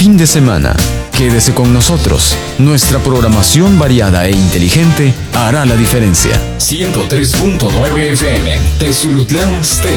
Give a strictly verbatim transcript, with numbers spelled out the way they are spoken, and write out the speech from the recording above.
fin de semana. Quédese con nosotros. Nuestra programación variada e inteligente hará la diferencia. ciento tres punto nueve F M, Tezulutlán,